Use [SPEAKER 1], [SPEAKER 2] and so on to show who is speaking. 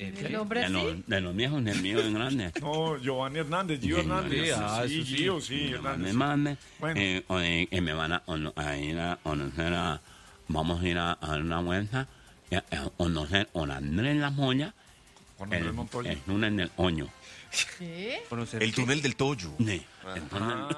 [SPEAKER 1] ¿El hombre
[SPEAKER 2] De
[SPEAKER 1] sí?
[SPEAKER 2] de los viejos, del mío en grande.
[SPEAKER 3] No, Giovanni Hernández, Gio Hernández. Sí, Gio, sí, Hernández.
[SPEAKER 2] Me
[SPEAKER 3] Bueno.
[SPEAKER 2] y me van a ir a conocer vamos a ir a dar una vuelta a conocer a Andrés La Moya,
[SPEAKER 3] Juan Andrés Montoya.
[SPEAKER 2] el túnel del Oño.
[SPEAKER 1] ¿Qué?
[SPEAKER 4] El túnel del Toyo.
[SPEAKER 2] Sí, el túnel